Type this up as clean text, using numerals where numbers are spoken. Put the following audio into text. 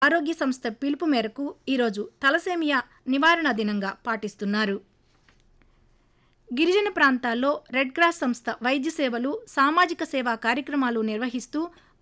ఆరోగ్య సంస్థ పిలుపు మేరకు ఈరోజు తలసేమియా నివారణ దినంగా పాటిస్తున్నారు. గిరిజన ప్రాంతాల్లో రెడ్ క్రాస్ సంస్థ వైద్య సేవలు, సామాజిక సేవా కార్యక్రమాలు నిర్వహిస్తూ